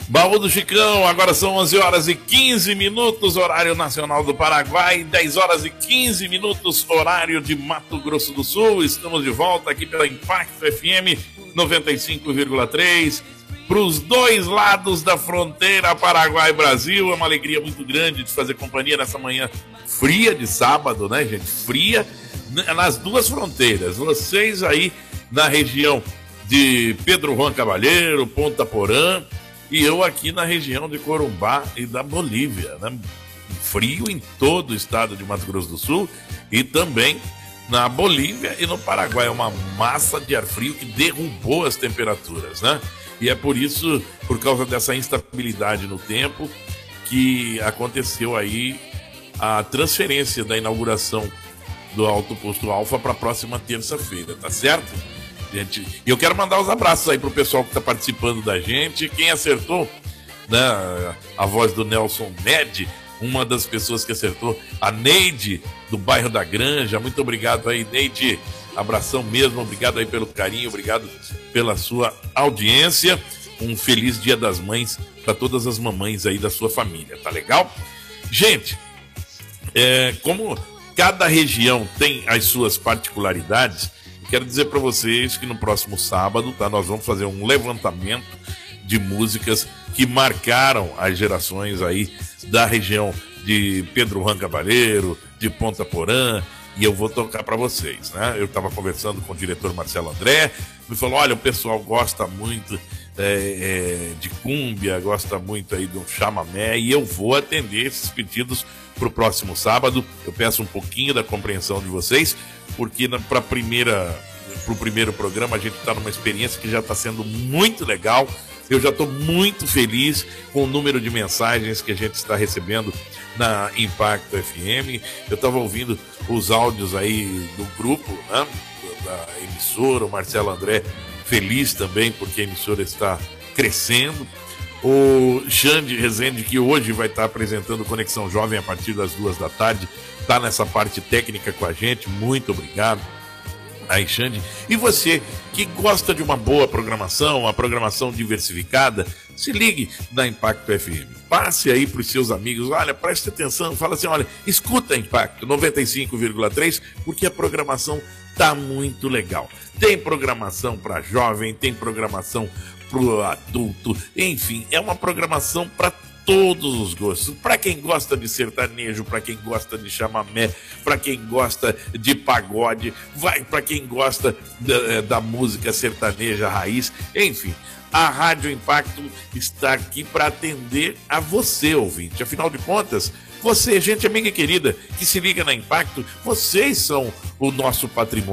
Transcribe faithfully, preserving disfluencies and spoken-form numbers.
Baú do Chicão, agora são onze horas e quinze minutos, horário nacional do Paraguai, dez horas e quinze minutos, horário de Mato Grosso do Sul. Estamos de volta aqui pela Impacto F M noventa e cinco vírgula três, para os dois lados da fronteira Paraguai-Brasil. É uma alegria muito grande de fazer companhia nessa manhã fria de sábado, né, gente? Fria nas duas fronteiras. Vocês aí na região de Pedro Juan Cavalheiro, Ponta Porã, e eu aqui na região de Corumbá e da Bolívia, né? Frio em todo o estado de Mato Grosso do Sul e também na Bolívia e no Paraguai. É uma massa de ar frio que derrubou as temperaturas, né? E é por isso, por causa dessa instabilidade no tempo, que aconteceu aí a transferência da inauguração do Alto Posto Alfa para a próxima terça-feira, tá certo? Gente, e eu quero mandar os abraços aí pro pessoal que tá participando da gente. Quem acertou, né, a voz do Nelson Ned, uma das pessoas que acertou, a Neide, do bairro da Granja. Muito obrigado aí, Neide. Abração mesmo, obrigado aí pelo carinho, obrigado pela sua audiência. Um feliz Dia das Mães para todas as mamães aí da sua família, tá legal? Gente, é, como cada região tem as suas particularidades, quero dizer para vocês que no próximo sábado, tá, nós vamos fazer um levantamento de músicas que marcaram as gerações aí da região de Pedro Juan Cavalheiro, de Ponta Porã, e eu vou tocar para vocês, né? Eu estava conversando com o diretor Marcelo André, me falou, olha, o pessoal gosta muito é, é, de cúmbia, gosta muito aí do chamamé, e eu vou atender esses pedidos para o próximo sábado. Eu peço um pouquinho da compreensão de vocês, porque para primeira, o primeiro programa a gente está numa experiência que já está sendo muito legal. Eu já estou muito feliz com o número de mensagens que a gente está recebendo na Impacto F M. Eu estava ouvindo os áudios aí do grupo, né, da emissora, o Marcelo André feliz também porque a emissora está crescendo. O Xande Rezende, que hoje vai estar apresentando Conexão Jovem a partir das duas da tarde, está nessa parte técnica com a gente. Muito obrigado aí, Xande. E você que gosta de uma boa programação, uma programação diversificada, se ligue na Impacto F M. Passe aí para os seus amigos, olha, preste atenção, fala assim, olha, escuta a Impacto noventa e cinco vírgula três, porque a programação tá muito legal. Tem programação para jovem, tem programação pro adulto, enfim, é uma programação para todos os gostos. Para quem gosta de sertanejo, para quem gosta de chamamé, para quem gosta de pagode, vai para quem gosta da, da música sertaneja raiz, enfim. A Rádio Impacto está aqui para atender a você, ouvinte. Afinal de contas, você, gente amiga e querida, que se liga na Impacto, vocês são o nosso patrimônio.